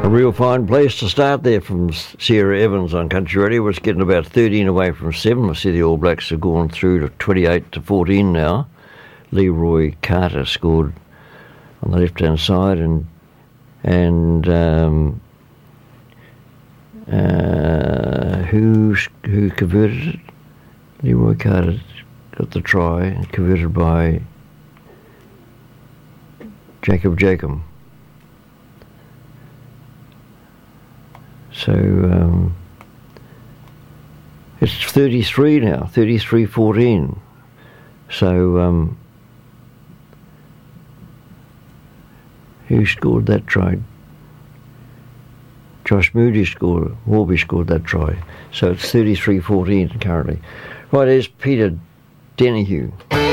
A real fine place to start there from Sarah Evans on Country Radio. It's getting about 13 away from 7. I see the All Blacks have gone through to 28-14 now. Leroy Carter scored on the left-hand side, and who converted it? Leroy Carter got the try, converted by Jacob. So it's 33 now, 33-14. So who scored that try? Josh Moody scored, Warby scored that try. So it's 33-14 currently. Right, there's Peter Denihue.